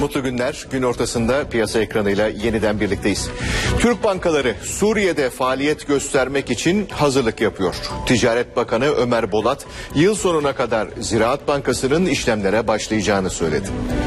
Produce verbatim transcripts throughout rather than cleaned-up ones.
Mutlu günler. Gün ortasında piyasa ekranıyla yeniden birlikteyiz. Türk bankaları Suriye'de faaliyet göstermek için hazırlık yapıyor. Ticaret Bakanı Ömer Bolat yıl sonuna kadar Ziraat Bankası'nın işlemlere başlayacağını söyledi.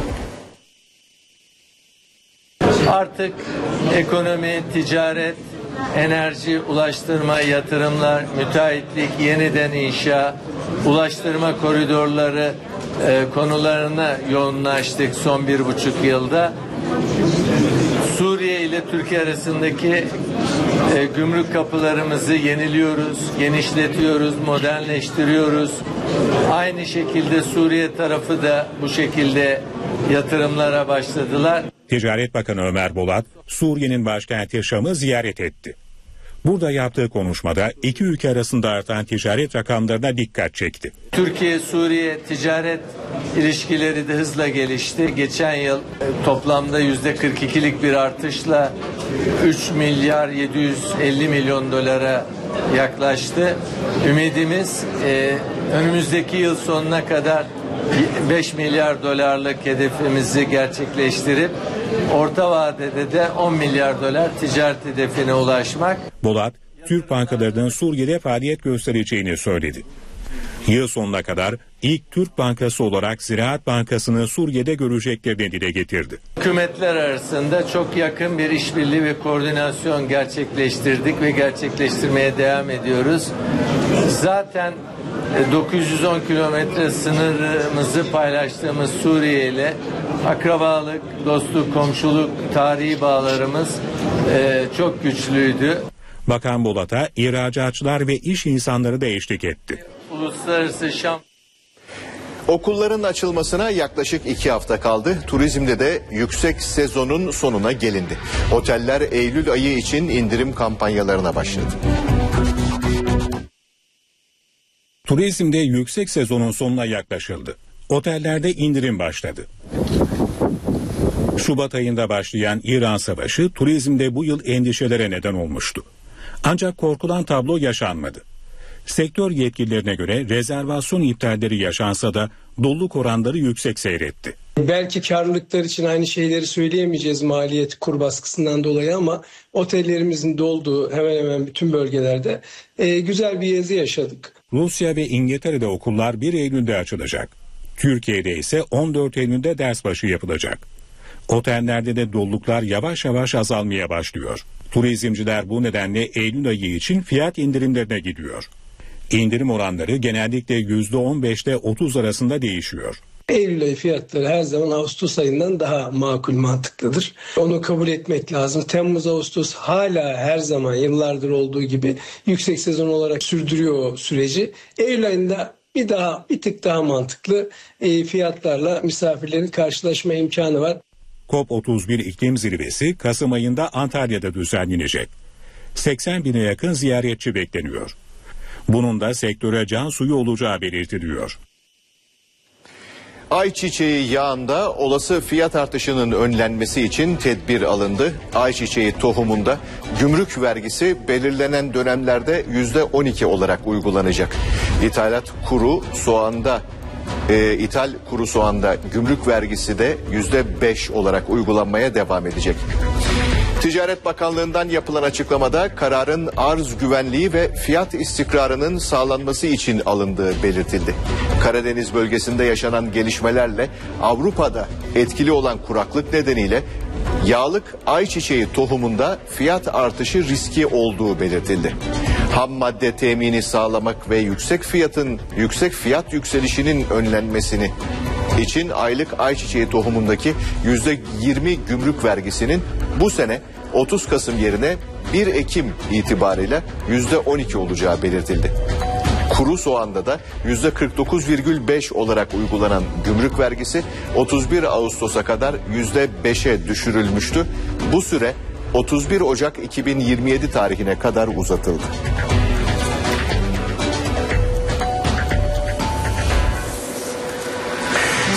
Artık ekonomi, ticaret, enerji, ulaştırma, yatırımlar, müteahhitlik, yeniden inşa, ulaştırma koridorları e, konularına yoğunlaştık son bir buçuk yılda. Suriye ile Türkiye arasındaki e, gümrük kapılarımızı yeniliyoruz, genişletiyoruz, modernleştiriyoruz. Aynı şekilde Suriye tarafı da bu şekilde yatırımlara başladılar. Ticaret Bakanı Ömer Bolat, Suriye'nin başkenti Şam'ı ziyaret etti. Burada yaptığı konuşmada iki ülke arasında artan ticaret rakamlarına dikkat çekti. Türkiye-Suriye ticaret ilişkileri de hızla gelişti. Geçen yıl toplamda yüzde kırk ikilik bir artışla üç milyar yedi yüz elli milyon dolara yaklaştı. Ümidimiz e, önümüzdeki yıl sonuna kadar beş milyar dolarlık hedefimizi gerçekleştirip orta vadede de on milyar dolar ticaret hedefine ulaşmak. Bolat, Türk bankalarının Suriye'de faaliyet göstereceğini söyledi. Yıl sonuna kadar ilk Türk bankası olarak Ziraat Bankası'nı Suriye'de göreceklerini dile getirdi. Hükümetler arasında çok yakın bir işbirliği ve koordinasyon gerçekleştirdik ve gerçekleştirmeye devam ediyoruz. Zaten dokuz yüz on kilometre sınırımızı paylaştığımız Suriye ile akrabalık, dostluk, komşuluk, tarihi bağlarımız e, çok güçlüydü. Bakan Bolat'a ihracatçılar ve iş insanları da eşlik etti. Uluslararası Şam Okulların açılmasına yaklaşık iki hafta kaldı. Turizmde de yüksek sezonun sonuna gelindi. Oteller Eylül ayı için indirim kampanyalarına başladı. Turizmde yüksek sezonun sonuna yaklaşıldı. Otellerde indirim başladı. Şubat ayında başlayan İran Savaşı turizmde bu yıl endişelere neden olmuştu. Ancak korkulan tablo yaşanmadı. Sektör yetkililerine göre rezervasyon iptalleri yaşansa da doluluk oranları yüksek seyretti. Belki karlılıklar için aynı şeyleri söyleyemeyeceğiz maliyet kur baskısından dolayı ama otellerimizin dolduğu hemen hemen bütün bölgelerde e, güzel bir yazı yaşadık. Rusya ve İngiltere'de okullar bir Eylül'de açılacak. Türkiye'de ise on dört Eylül'de ders başı yapılacak. Otellerde de doluluklar yavaş yavaş azalmaya başlıyor. Turizmciler bu nedenle Eylül ayı için fiyat indirimlerine gidiyor. İndirim oranları genellikle yüzde on beşte otuz arasında değişiyor. Eylül ayı fiyatları her zaman Ağustos ayından daha makul, mantıklıdır. Onu kabul etmek lazım. Temmuz, Ağustos hala her zaman yıllardır olduğu gibi yüksek sezon olarak sürdürüyor o süreci. Eylül ayında bir daha bir tık daha mantıklı e, fiyatlarla misafirlerin karşılaşma imkanı var. COP otuz bir iklim zirvesi Kasım ayında Antalya'da düzenlenecek. seksen bine yakın ziyaretçi bekleniyor. Bunun da sektöre can suyu olacağı belirtiliyor. Ayçiçeği yağında olası fiyat artışının önlenmesi için tedbir alındı. Ayçiçeği tohumunda gümrük vergisi belirlenen dönemlerde yüzde on iki olarak uygulanacak. İthalat kuru soğanda e, ithal kuru soğanda gümrük vergisi de yüzde beş olarak uygulanmaya devam edecek. Ticaret Bakanlığı'ndan yapılan açıklamada kararın arz güvenliği ve fiyat istikrarının sağlanması için alındığı belirtildi. Karadeniz bölgesinde yaşanan gelişmelerle Avrupa'da etkili olan kuraklık nedeniyle yağlık ayçiçeği tohumunda fiyat artışı riski olduğu belirtildi. Ham madde temini sağlamak ve yüksek fiyatın yüksek fiyat yükselişinin önlenmesini için aylık ayçiçeği tohumundaki yüzde yirmi gümrük vergisinin bu sene otuz Kasım yerine bir Ekim itibarıyla yüzde on iki olacağı belirtildi. Kuru soğanda da yüzde kırk dokuz virgül beş olarak uygulanan gümrük vergisi otuz bir Ağustos'a kadar yüzde beşe düşürülmüştü. Bu süre otuz bir Ocak iki bin yirmi yedi tarihine kadar uzatıldı.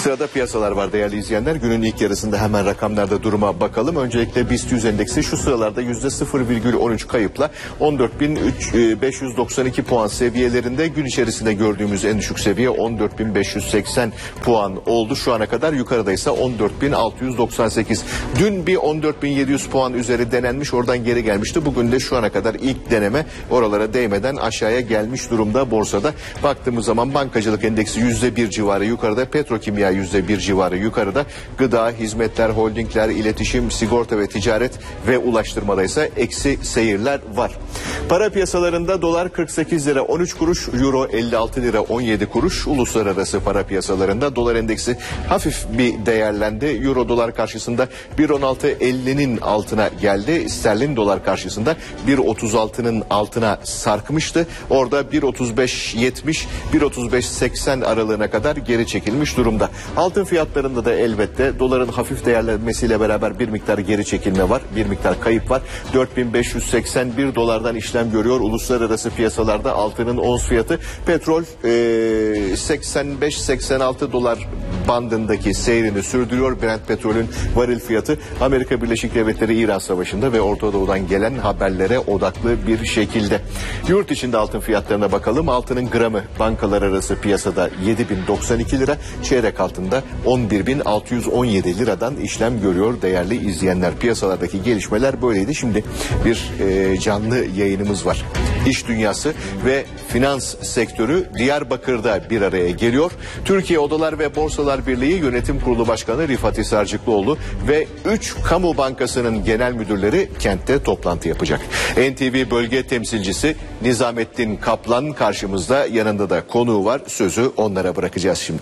Sırada piyasalar var değerli izleyenler. Günün ilk yarısında hemen rakamlarda duruma bakalım. Öncelikle BIST yüz endeksi şu sıralarda yüzde sıfır virgül on üç kayıpla on dört bin beş yüz doksan iki puan seviyelerinde. Gün içerisinde gördüğümüz en düşük seviye on dört bin beş yüz seksen puan oldu. Şu ana kadar yukarıda ise on dört bin altı yüz doksan sekiz. Dün bir on dört bin yedi yüz puan üzeri denenmiş, oradan geri gelmişti. Bugün de şu ana kadar ilk deneme oralara değmeden aşağıya gelmiş durumda borsada. Baktığımız zaman bankacılık endeksi yüzde bir civarı yukarıda, petrokimya yüzde bir civarı yukarıda, gıda, hizmetler, holdingler, iletişim, sigorta ve ticaret ve ulaştırmada ise eksi seyirler var. Para piyasalarında dolar kırk sekiz lira on üç kuruş, euro elli altı lira on yedi kuruş. Uluslararası para piyasalarında dolar endeksi hafif bir değerlendi. Euro dolar karşısında bir on altı ellinin altına geldi. Sterlin dolar karşısında bir otuz altının altına sarkmıştı. Orada bir otuz beş yetmiş, bir otuz beş seksen aralığına kadar geri çekilmiş durumda. Altın fiyatlarında da elbette doların hafif değerlenmesiyle beraber bir miktar geri çekilme var. Bir miktar kayıp var. dört bin beş yüz seksen bir dolardan işlem görüyor. Uluslararası piyasalarda altının ons fiyatı. Petrol e, seksen beş seksen altı dolar bandındaki seyrini sürdürüyor. Brent petrolün varil fiyatı Amerika Birleşik Devletleri İran Savaşı'nda ve Orta Doğu'dan gelen haberlere odaklı bir şekilde. Yurt içinde altın fiyatlarına bakalım. Altının gramı bankalar arası piyasada yedi bin doksan iki lira, çeyrek altında on bir bin altı yüz on yedi liradan işlem görüyor değerli izleyenler. Piyasalardaki gelişmeler böyleydi. Şimdi bir e, canlı yayınımız var. İş dünyası ve finans sektörü Diyarbakır'da bir araya geliyor. Türkiye Odalar ve Borsalar Birliği Yönetim Kurulu Başkanı Rifat Hisarcıklıoğlu ve üç kamu bankasının genel müdürleri kentte toplantı yapacak. N T V bölge temsilcisi Nizamettin Kaplan karşımızda, yanında da konuğu var. Sözü onlara bırakacağız şimdi.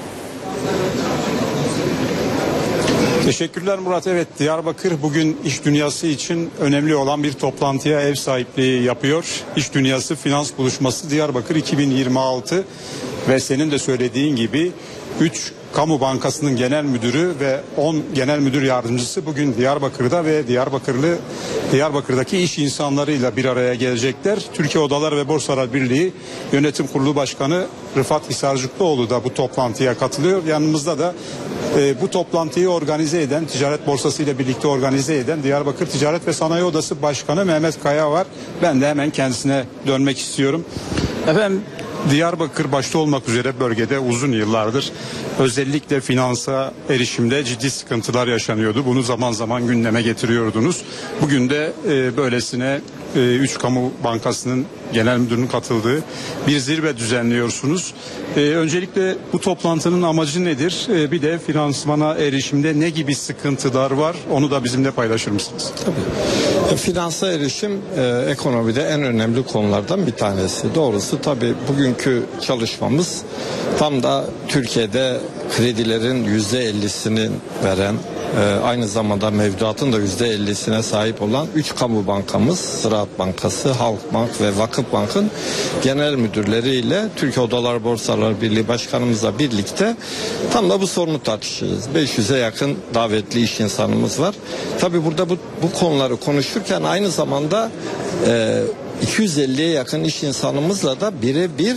Teşekkürler Murat. Evet, Diyarbakır bugün iş dünyası için önemli olan bir toplantıya ev sahipliği yapıyor. İş Dünyası Finans Buluşması Diyarbakır iki bin yirmi altı ve senin de söylediğin gibi üç kamu bankasının genel müdürü ve on genel müdür yardımcısı bugün Diyarbakır'da ve Diyarbakırlı Diyarbakır'daki iş insanlarıyla bir araya gelecekler. Türkiye Odalar ve Borsalar Birliği Yönetim Kurulu Başkanı Rifat Hisarcıklıoğlu da bu toplantıya katılıyor. Yanımızda da e, bu toplantıyı organize eden, Ticaret Borsası ile birlikte organize eden Diyarbakır Ticaret ve Sanayi Odası Başkanı Mehmet Kaya var. Ben de hemen kendisine dönmek istiyorum. Efendim, Diyarbakır başta olmak üzere bölgede uzun yıllardır özellikle finansa erişimde ciddi sıkıntılar yaşanıyordu. Bunu zaman zaman gündeme getiriyordunuz. Bugün de e, böylesine e, üç kamu bankasının genel müdürünün katıldığı bir zirve düzenliyorsunuz. E, öncelikle bu toplantının amacı nedir? E, bir de finansmana erişimde ne gibi sıkıntılar var? Onu da bizimle paylaşır mısınız? Tabii. Finansa erişim e, ekonomide en önemli konulardan bir tanesi. Doğrusu tabii bugünkü çalışmamız tam da Türkiye'de kredilerin yüzde ellisini veren, e, aynı zamanda mevduatın da yüzde ellisine sahip olan üç kamu bankamız, Ziraat Bankası, Halkbank ve Vakıfbank'ın genel müdürleriyle Türkiye Odalar Borsalar Birliği Başkanımızla birlikte tam da bu sorunu tartışacağız. beş yüze yakın davetli iş insanımız var. Tabii burada bu, bu konuları konuşurken aynı zamanda e, iki yüz elliye yakın iş insanımızla da birebir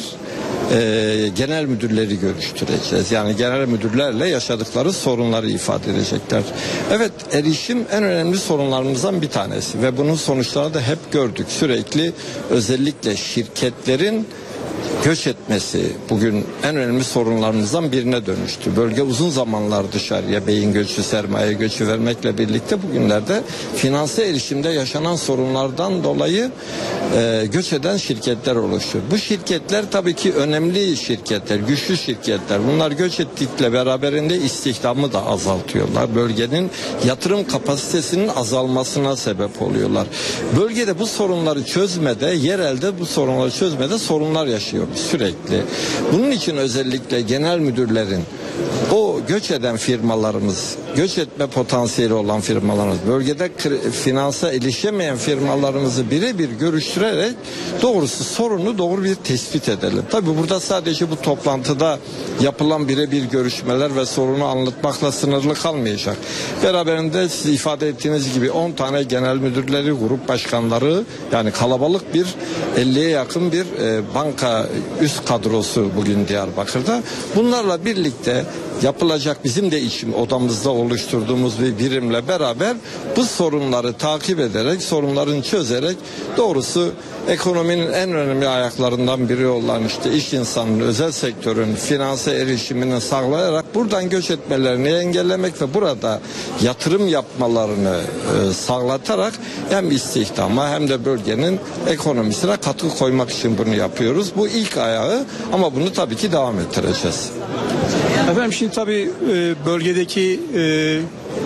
e, genel müdürleri görüştüreceğiz. Yani genel müdürlerle yaşadıkları sorunları ifade edecekler. Evet, erişim en önemli sorunlarımızdan bir tanesi ve bunun sonuçlarını da hep gördük. Sürekli özellikle şirketlerin göç etmesi bugün en önemli sorunlarımızdan birine dönüştü. Bölge uzun zamanlar dışarıya beyin göçü, sermaye göçü vermekle birlikte bugünlerde finanse erişimde yaşanan sorunlardan dolayı e, göç eden şirketler oluşuyor. Bu şirketler tabii ki önemli şirketler, güçlü şirketler. Bunlar göç ettikle beraberinde istihdamı da azaltıyorlar. Bölgenin yatırım kapasitesinin azalmasına sebep oluyorlar. Bölgede bu sorunları çözmede, yerelde bu sorunları çözmede sorunlar yaşıyor sürekli. Bunun için özellikle genel müdürlerin o göç eden firmalarımız, göç etme potansiyeli olan firmalarımız, bölgede finansa erişemeyen firmalarımızı birebir görüştürerek doğrusu sorunu doğru bir tespit edelim. Tabii burada sadece bu toplantıda yapılan birebir görüşmeler ve sorunu anlatmakla sınırlı kalmayacak. Beraberinde siz ifade ettiğiniz gibi on tane genel müdürleri, grup başkanları, yani kalabalık bir elliye yakın bir e, banka üst kadrosu bugün Diyarbakır'da. Bunlarla birlikte yapılacak bizim de içim odamızda oluşturduğumuz bir birimle beraber bu sorunları takip ederek, sorunların çözerek doğrusu ekonominin en önemli ayaklarından biri olan işte iş insanının, özel sektörün finanse erişimini sağlayarak buradan göç etmelerini engellemek ve burada yatırım yapmalarını e, sağlatarak hem istihdama hem de bölgenin ekonomisine katkı koymak için bunu yapıyoruz. Bu ilk ayağı ama bunu tabii ki devam ettireceğiz. Efendim şimdi tabii e, bölgedeki e,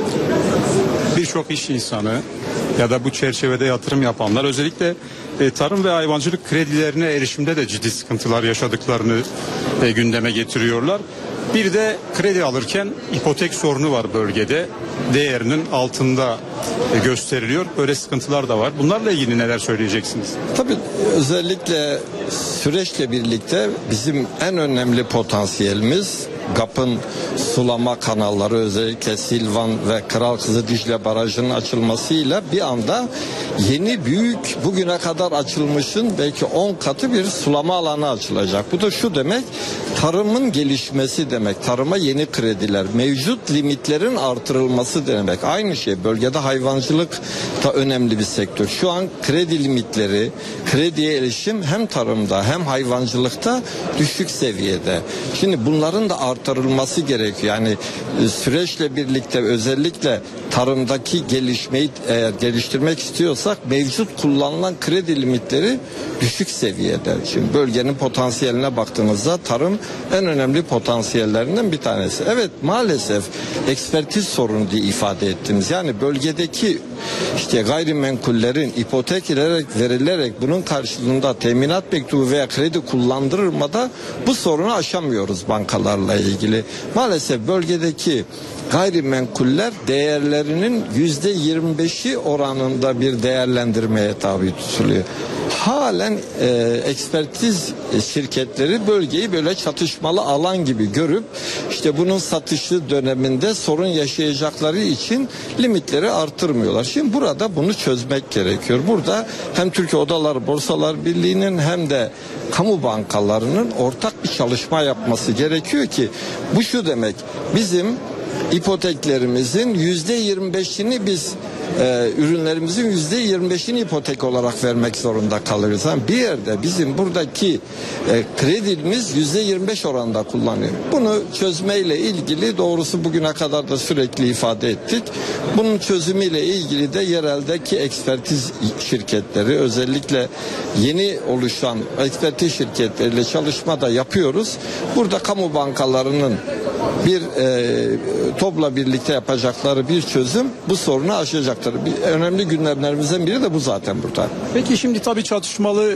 birçok iş insanı ya da bu çerçevede yatırım yapanlar özellikle e, tarım ve hayvancılık kredilerine erişimde de ciddi sıkıntılar yaşadıklarını e, gündeme getiriyorlar. Bir de kredi alırken ipotek sorunu var bölgede. Değerinin altında e, gösteriliyor. Böyle sıkıntılar da var. Bunlarla ilgili neler söyleyeceksiniz? Tabii özellikle süreçle birlikte bizim en önemli potansiyelimiz G A P'ın sulama kanalları, özellikle Silvan ve Kral Kızıldicle Barajı'nın açılmasıyla bir anda yeni büyük, bugüne kadar açılmışın belki on katı bir sulama alanı açılacak. Bu da şu demek, tarımın gelişmesi demek, tarıma yeni krediler, mevcut limitlerin artırılması demek. Aynı şey, bölgede hayvancılık da önemli bir sektör. Şu an kredi limitleri, krediye erişim hem tarımda hem hayvancılıkta düşük seviyede. Şimdi bunların da artırılması gerekiyor. Yani süreçle birlikte özellikle tarımdaki gelişmeyi eğer geliştirmek istiyorsak mevcut kullanılan kredi limitleri düşük seviyede. Şimdi bölgenin potansiyeline baktığınızda tarım en önemli potansiyellerinden bir tanesi. Evet, maalesef ekspertiz sorunu diye ifade ettiğimiz, yani bölgedeki işte gayrimenkullerin ipotek edilerek verilerek bunun karşılığında teminat mektubu veya kredi kullandırılmada bu sorunu aşamıyoruz bankalarla ilgili. Maalesef bölgedeki gayrimenkuller değerlerinin yüzde yirmi beşi oranında bir değerlendirmeye tabi tutuluyor. Halen e, ekspertiz şirketleri bölgeyi böyle çatışmalı alan gibi görüp işte bunun satışı döneminde sorun yaşayacakları için limitleri artırmıyorlar. Şimdi burada bunu çözmek gerekiyor. Burada hem Türkiye Odalar Borsalar Birliği'nin hem de kamu bankalarının ortak bir çalışma yapması gerekiyor ki bu şu demek, bizim ipoteklerimizin yüzde yirmi beşini biz e, ürünlerimizin yüzde yirmi beşini ipotek olarak vermek zorunda kalırız. Yani bir yerde bizim buradaki e, kredimiz yüzde yirmi beş oranında kullanıyor. Bunu çözmeyle ilgili doğrusu bugüne kadar da sürekli ifade ettik. Bunun çözümüyle ilgili de yereldeki ekspertiz şirketleri, özellikle yeni oluşan ekspertiz şirketleriyle çalışma da yapıyoruz. Burada kamu bankalarının bir e, topla birlikte yapacakları bir çözüm bu sorunu aşacaktır. Bir, önemli gündemlerimizden biri de bu zaten burada. Peki şimdi tabii çatışmalı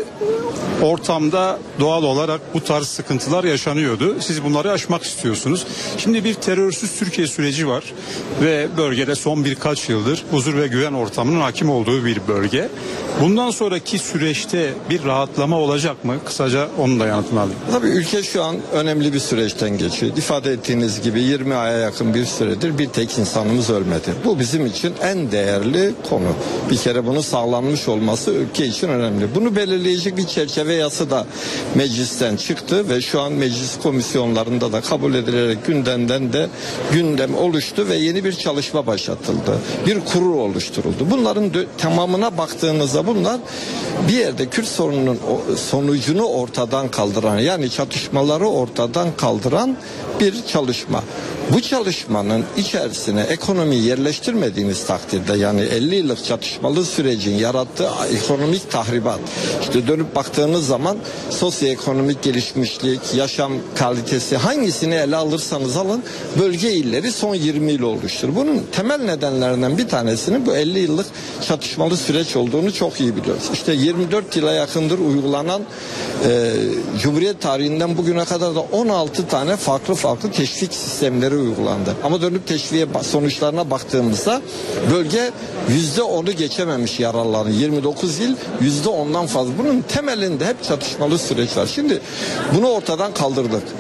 ortamda doğal olarak bu tarz sıkıntılar yaşanıyordu. Siz bunları aşmak istiyorsunuz. Şimdi bir terörsüz Türkiye süreci var ve bölgede son birkaç yıldır huzur ve güven ortamının hakim olduğu bir bölge. Bundan sonraki süreçte bir rahatlama olacak mı? Kısaca onun da yanıtını alayım. Tabii ülke şu an önemli bir süreçten geçiyor. İfade ettiğiniz gibi yirmi aya yakın bir süredir bir tek insanımız ölmedi. Bu bizim için en değerli konu. Bir kere bunun sağlanmış olması ülke için önemli. Bunu belirleyecek bir çerçeve yasa da meclisten çıktı ve şu an meclis komisyonlarında da kabul edilerek gündemden de gündem oluştu ve yeni bir çalışma başlatıldı. Bir kurul oluşturuldu. Bunların tamamına baktığınızda bunlar bir yerde Kürt sorununun sonucunu ortadan kaldıran, yani çatışmaları ortadan kaldıran bir çalışma. Bu çalışmanın içerisine ekonomiyi yerleştirmediğiniz takdirde, yani elli yıllık çatışmalı sürecin yarattığı ekonomik tahribat, işte dönüp baktığınız zaman sosyoekonomik gelişmişlik, yaşam kalitesi, hangisini ele alırsanız alın bölge illeri son yirmi yıl oluştur. Bunun temel nedenlerinden bir tanesinin bu elli yıllık çatışmalı süreç olduğunu çok iyi biliyoruz. İşte yirmi dört yıla yakındır uygulanan e, Cumhuriyet tarihinden bugüne kadar da on altı tane farklı farklı teşvik sistemleri uygulandı. Ama dönüp teşviğe sonuçlarına baktığımızda bölge yüzde onu geçememiş yararlanı. yirmi dokuz yıl yüzde ondan fazla. Bunun temelinde hep çatışmalı süreç var. Şimdi bunu ortadan kaldırdık.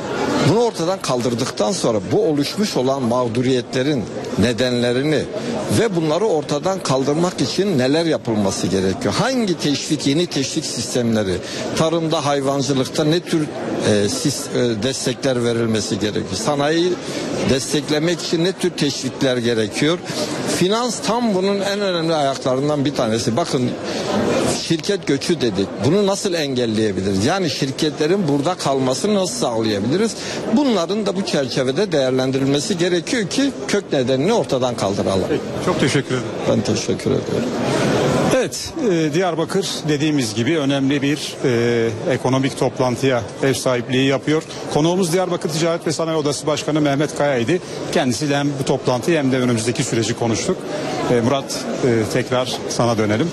Bunu ortadan kaldırdıktan sonra bu oluşmuş olan mağduriyetlerin nedenlerini ve bunları ortadan kaldırmak için neler yapılması gerekiyor? Hangi teşvik, yeni teşvik sistemleri, tarımda, hayvancılıkta ne tür e, sis, e, destekler verilmesi gerekiyor? Sanayiyi desteklemek için ne tür teşvikler gerekiyor? Finans tam bunun en önemli ayaklarından bir tanesi. Bakın, şirket göçü dedik. Bunu nasıl engelleyebiliriz? Yani şirketlerin burada kalmasını nasıl sağlayabiliriz? Bunların da bu çerçevede değerlendirilmesi gerekiyor ki kök nedenini ortadan kaldıralım. Peki, çok teşekkür ederim. Ben teşekkür ediyorum. Evet, e, Diyarbakır dediğimiz gibi önemli bir e, ekonomik toplantıya ev sahipliği yapıyor. Konuğumuz Diyarbakır Ticaret ve Sanayi Odası Başkanı Mehmet Kaya'ydı. Kendisiyle hem bu toplantıyı hem de önümüzdeki süreci konuştuk. E, Murat, e, tekrar sana dönelim.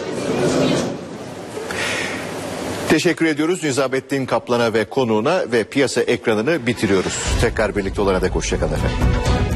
Teşekkür ediyoruz Nizamettin Kaplan'a ve konuğuna ve piyasa ekranını bitiriyoruz. Tekrar birlikte olana dek hoşçakalın efendim.